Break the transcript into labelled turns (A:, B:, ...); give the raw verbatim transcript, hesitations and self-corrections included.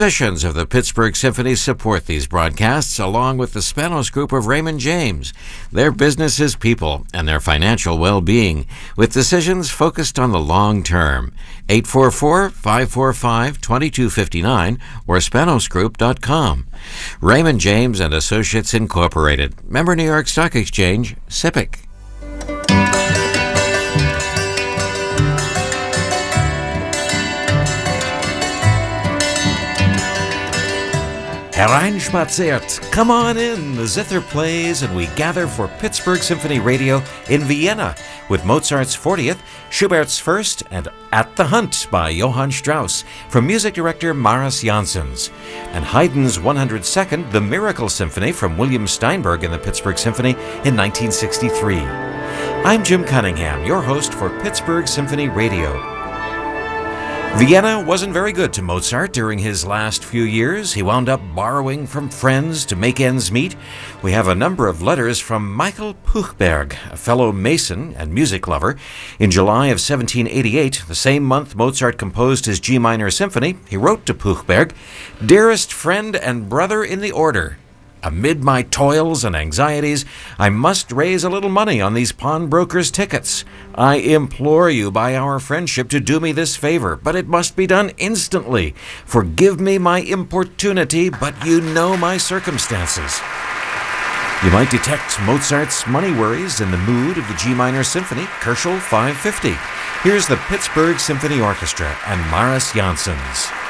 A: Musicians of the Pittsburgh Symphony support these broadcasts along with the Spanos Group of Raymond James. Their business is people and their financial well-being, with decisions focused on the long term. eight four four, five four five, two two five nine or spanos group dot com. Raymond James and Associates Incorporated. Member New York Stock Exchange, S I P C. Hereinspaziert. Come on in. The zither plays and we gather for Pittsburgh Symphony Radio in Vienna with Mozart's fortieth, Schubert's first, and At the Hunt by Johann Strauss from music director Maris Janssens, and Haydn's one hundred second, The Miracle Symphony from William Steinberg in the Pittsburgh Symphony in nineteen sixty-three. I'm Jim Cunningham, your host for Pittsburgh Symphony Radio. Vienna wasn't very good to Mozart during his last few years. He wound up borrowing from friends to make ends meet. We have a number of letters from Michael Puchberg, a fellow Mason and music lover. In July of seventeen eighty-eight, the same month Mozart composed his G minor symphony, he wrote to Puchberg, "Dearest friend and brother in the order, amid my toils and anxieties, I must raise a little money on these pawnbrokers' tickets. I implore you by our friendship to do me this favor, but it must be done instantly. Forgive me my importunity, but you know my circumstances." You might detect Mozart's money worries in the mood of the G minor symphony, Koelschel five fifty. Here's the Pittsburgh Symphony Orchestra and Maris Janssens.